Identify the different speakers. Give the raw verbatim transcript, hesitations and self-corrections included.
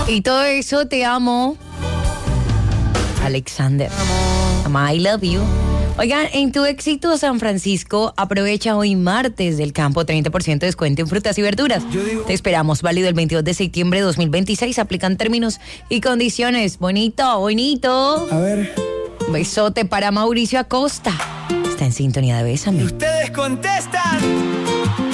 Speaker 1: Y todo eso, te amo. Alexander. Mamá, I love you. Oigan, en tu éxito San Francisco, aprovecha hoy martes del campo treinta por ciento de descuento en frutas y verduras. Te esperamos, válido el veintidós de septiembre de dos mil veintiséis. Aplican términos y condiciones. Bonito, bonito.
Speaker 2: A ver.
Speaker 1: Besote para Mauricio Acosta. Está en sintonía de Bésame.
Speaker 2: Ustedes contestan.